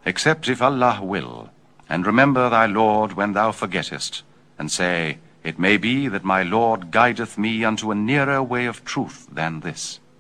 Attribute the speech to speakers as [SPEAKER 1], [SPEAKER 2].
[SPEAKER 1] except if Allah will, and remember thy Lord when thou forgettest, and say, It may be that my Lord guideth me unto a nearer way of truth than this.